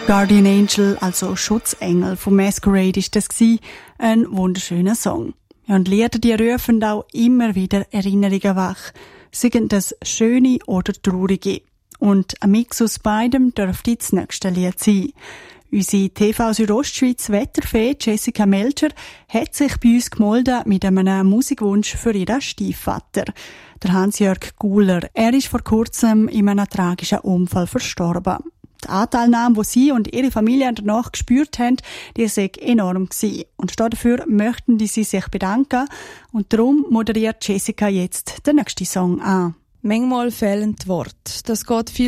Guardian Angel, also Schutzengel von Masquerade, ist das gewesen. Ein wunderschöner Song. Ja, und Lieder, die rufen auch immer wieder Erinnerungen wach. Seien das schöne oder traurige. Und ein Mix aus beidem dürfte das nächste Lied sein. Unsere TV Südostschweiz Wetterfee Jessica Melcher hat sich bei uns gemeldet mit einem Musikwunsch für ihren Stiefvater, der Hans-Jörg Guler. Er ist vor kurzem in einem tragischen Unfall verstorben. Die Anteilnahme, die sie und ihre Familie danach gespürt haben, die sei enorm gewesen. Und dafür möchten sie sich bedanken. Und darum moderiert Jessica jetzt den nächsten Song an. Manchmal fehlen die Worte. Das geht viel